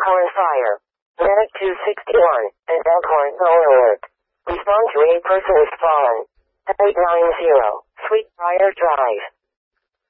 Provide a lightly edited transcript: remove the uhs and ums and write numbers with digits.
Elkhorn Fire. Medic 261 and Elkhorn Zone Alert. Respond to a person is fallen. 890 Sweet Briar Drive.